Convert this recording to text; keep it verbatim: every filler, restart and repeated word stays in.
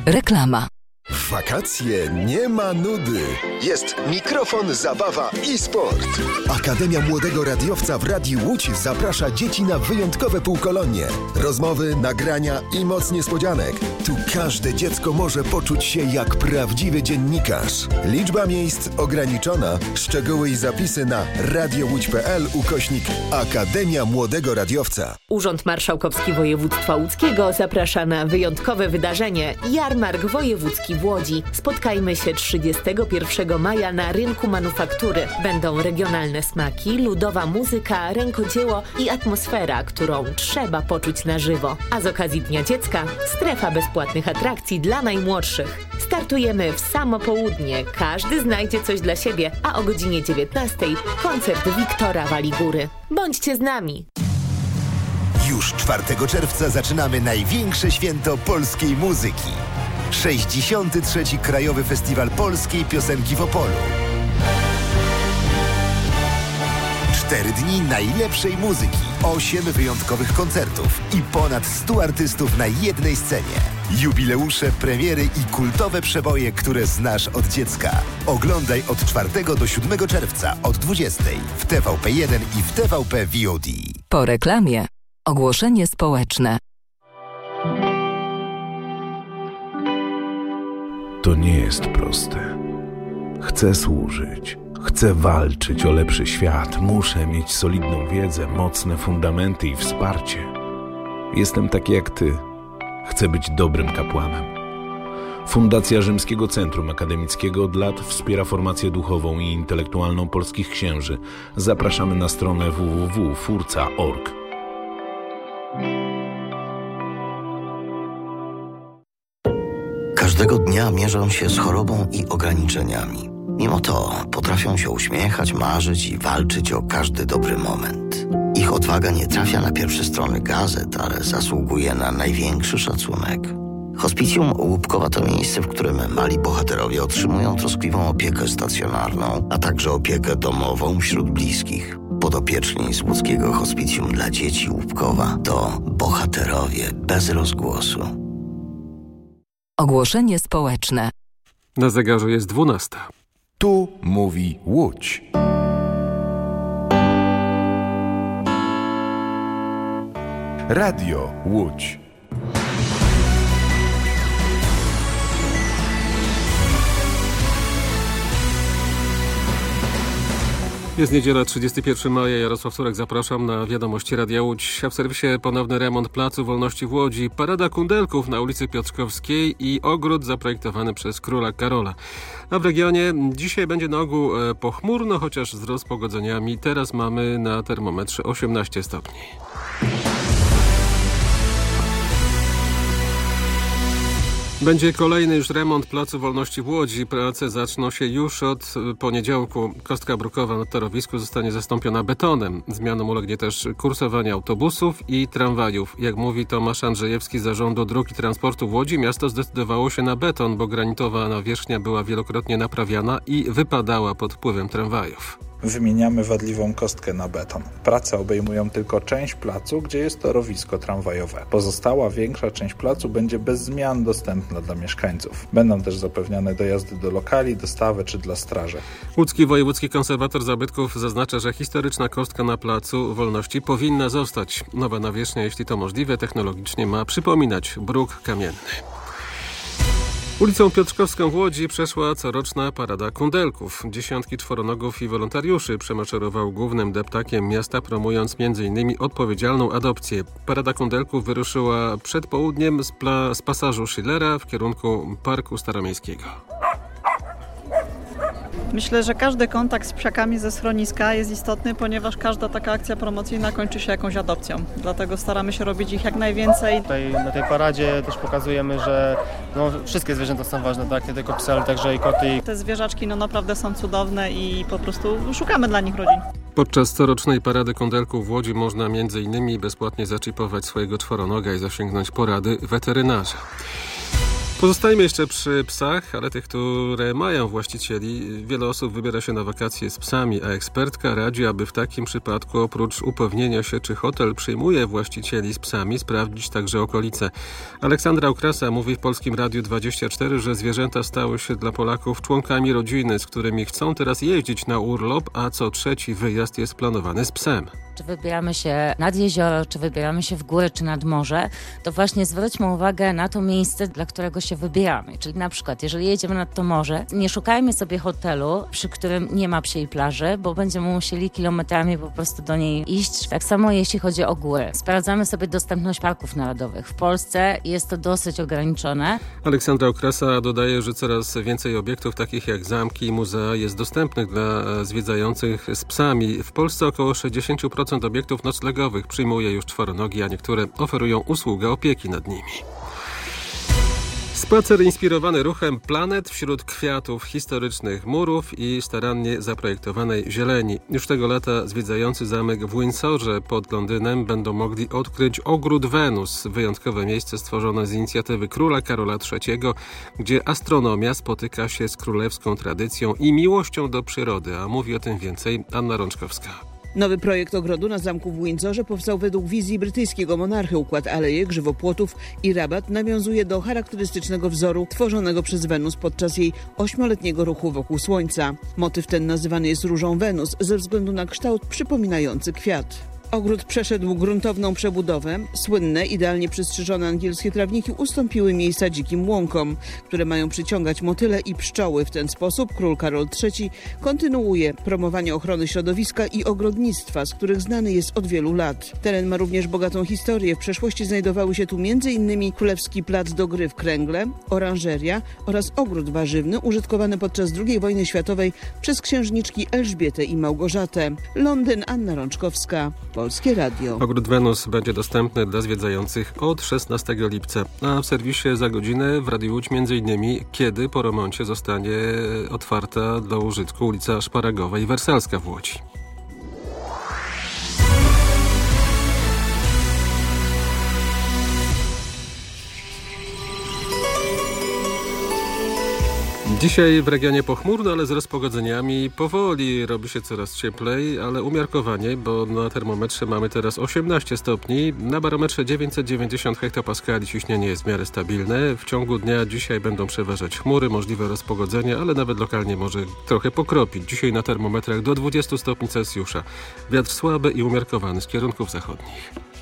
Reklama. W wakacje nie ma nudy. Jest mikrofon, zabawa i sport. Akademia Młodego Radiowca w Radiu Łódź zaprasza dzieci na wyjątkowe półkolonie. Rozmowy, nagrania i moc niespodzianek. Tu każde dziecko może poczuć się jak prawdziwy dziennikarz. Liczba miejsc ograniczona. Szczegóły i zapisy na radiołódź.pl ukośnik Akademia Młodego Radiowca. Urząd Marszałkowski Województwa Łódzkiego zaprasza na wyjątkowe wydarzenie Jarmark Wojewódzki w Łodzi. Spotkajmy się trzydziestego pierwszego maja na rynku manufaktury. Będą regionalne smaki, ludowa muzyka, rękodzieło i atmosfera, którą trzeba poczuć na żywo. A z okazji Dnia Dziecka strefa bezpłatnych atrakcji dla najmłodszych. Startujemy w samo południe. Każdy znajdzie coś dla siebie, a o godzinie dziewiętnastej koncert Wiktora Waligury. Bądźcie z nami! Już czwartego czerwca zaczynamy największe święto polskiej muzyki. sześćdziesiąty trzeci Krajowy Festiwal Polskiej Piosenki w Opolu. Cztery dni najlepszej muzyki, osiem wyjątkowych koncertów i ponad stu artystów na jednej scenie. Jubileusze, premiery i kultowe przeboje, które znasz od dziecka. Oglądaj od czwartego do siódmego czerwca od dwudziestej w T V P jeden i w T V P V O D. Po reklamie ogłoszenie społeczne. To nie jest proste. Chcę służyć, chcę walczyć o lepszy świat, muszę mieć solidną wiedzę, mocne fundamenty i wsparcie. Jestem taki jak ty. Chcę być dobrym kapłanem. Fundacja Rzymskiego Centrum Akademickiego od lat wspiera formację duchową i intelektualną polskich księży. Zapraszamy na stronę w w w kropka furca kropka org. Każdego dnia mierzą się z chorobą i ograniczeniami. Mimo to potrafią się uśmiechać, marzyć i walczyć o każdy dobry moment. Ich odwaga nie trafia na pierwsze strony gazet, ale zasługuje na największy szacunek. Hospicjum Łupkowa to miejsce, w którym mali bohaterowie otrzymują troskliwą opiekę stacjonarną, a także opiekę domową wśród bliskich. Podopieczni z łódzkiego Hospicjum dla Dzieci Łupkowa to bohaterowie bez rozgłosu. Ogłoszenie społeczne. Na zegarze jest dwunasta. Tu mówi Łódź. Radio Łódź. Jest niedziela, trzydziestego pierwszego maja. Jarosław Surek, zapraszam na wiadomości Radia Łódź. A w serwisie ponowny remont Placu Wolności w Łodzi, parada kundelków na ulicy Piotrkowskiej i ogród zaprojektowany przez króla Karola. A w regionie dzisiaj będzie na ogół pochmurno, chociaż z rozpogodzeniami. Teraz mamy na termometrze osiemnaście stopni. Będzie kolejny już remont Placu Wolności w Łodzi. Prace zaczną się już od poniedziałku. Kostka brukowa na torowisku zostanie zastąpiona betonem. Zmianom ulegnie też kursowanie autobusów i tramwajów. Jak mówi Tomasz Andrzejewski z Zarządu Dróg i Transportu w Łodzi, miasto zdecydowało się na beton, bo granitowa nawierzchnia była wielokrotnie naprawiana i wypadała pod wpływem tramwajów. Wymieniamy wadliwą kostkę na beton. Prace obejmują tylko część placu, gdzie jest torowisko tramwajowe. Pozostała większa część placu będzie bez zmian dostępna dla mieszkańców. Będą też zapewniane dojazdy do lokali, dostawy czy dla straży. Łódzki Wojewódzki Konserwator Zabytków zaznacza, że historyczna kostka na Placu Wolności powinna zostać. Nowa nawierzchnia, jeśli to możliwe, technologicznie ma przypominać bruk kamienny. Ulicą Piotrkowską w Łodzi przeszła coroczna parada kundelków. Dziesiątki czworonogów i wolontariuszy przemaszerował głównym deptakiem miasta, promując między innymi odpowiedzialną adopcję. Parada kundelków wyruszyła przed południem z, pla- z pasażu Schillera w kierunku Parku Staromiejskiego. Myślę, że każdy kontakt z psiakami ze schroniska jest istotny, ponieważ każda taka akcja promocyjna kończy się jakąś adopcją. Dlatego staramy się robić ich jak najwięcej. Tutaj na tej paradzie też pokazujemy, że no, wszystkie zwierzęta są ważne, tak? Nie tylko psy, ale także i koty. Te zwierzaczki no, naprawdę są cudowne i po prostu szukamy dla nich rodzin. Podczas corocznej parady kundelków w Łodzi można między innymi bezpłatnie zaczipować swojego czworonoga i zasięgnąć porady weterynarza. Pozostajmy jeszcze przy psach, ale tych, które mają właścicieli. Wiele osób wybiera się na wakacje z psami, a ekspertka radzi, aby w takim przypadku oprócz upewnienia się, czy hotel przyjmuje właścicieli z psami, sprawdzić także okolice. Aleksandra Okrasa mówi w Polskim Radiu dwadzieścia cztery, że zwierzęta stały się dla Polaków członkami rodziny, z którymi chcą teraz jeździć na urlop, a co trzeci wyjazd jest planowany z psem. Czy wybieramy się nad jezioro, czy wybieramy się w górę, czy nad morze, to właśnie zwróćmy uwagę na to miejsce, dla którego się wybieramy. Czyli na przykład, jeżeli jedziemy nad to morze, nie szukajmy sobie hotelu, przy którym nie ma psiej plaży, bo będziemy musieli kilometrami po prostu do niej iść. Tak samo jeśli chodzi o góry. Sprawdzamy sobie dostępność parków narodowych. W Polsce jest to dosyć ograniczone. Aleksandra Okrasa dodaje, że coraz więcej obiektów takich jak zamki i muzea jest dostępnych dla zwiedzających z psami. W Polsce około sześćdziesiąt procent obiektów noclegowych przyjmuje już czworonogi, a niektóre oferują usługę opieki nad nimi. Spacer inspirowany ruchem planet wśród kwiatów, historycznych murów i starannie zaprojektowanej zieleni. Już tego lata zwiedzający zamek w Windsorze pod Londynem będą mogli odkryć Ogród Wenus, wyjątkowe miejsce stworzone z inicjatywy króla Karola trzeciego, gdzie astronomia spotyka się z królewską tradycją i miłością do przyrody, a mówi o tym więcej Anna Rączkowska. Nowy projekt ogrodu na zamku w Windsorze powstał według wizji brytyjskiego monarchy. Układ alejek, żywopłotów i rabat nawiązuje do charakterystycznego wzoru tworzonego przez Wenus podczas jej ośmioletniego ruchu wokół Słońca. Motyw ten nazywany jest różą Wenus ze względu na kształt przypominający kwiat. Ogród przeszedł gruntowną przebudowę. Słynne, idealnie przystrzyżone angielskie trawniki ustąpiły miejsca dzikim łąkom, które mają przyciągać motyle i pszczoły. W ten sposób król Karol trzeci kontynuuje promowanie ochrony środowiska i ogrodnictwa, z których znany jest od wielu lat. Teren ma również bogatą historię. W przeszłości znajdowały się tu między innymi Królewski Plac do Gry w Kręgle, oranżeria oraz ogród warzywny użytkowany podczas drugiej wojny światowej przez księżniczki Elżbietę i Małgorzatę. Londyn, Anna Rączkowska. Polskie Radio. Ogród Wenus będzie dostępny dla zwiedzających od szesnastego lipca, a w serwisie Za godzinę w Radiu Łódź między innymi kiedy po remoncie zostanie otwarta do użytku ulica Szparagowa i Wersalska w Łodzi. Dzisiaj w regionie pochmurno, ale z rozpogodzeniami. Powoli robi się coraz cieplej, ale umiarkowanie, bo na termometrze mamy teraz osiemnaście stopni. Na barometrze dziewięćset dziewięćdziesiąt hektopaskali ciśnienie jest w miarę stabilne. W ciągu dnia dzisiaj będą przeważać chmury, możliwe rozpogodzenie, ale nawet lokalnie może trochę pokropić. Dzisiaj na termometrach do dwudziestu stopni Celsjusza. Wiatr słaby i umiarkowany z kierunków zachodnich.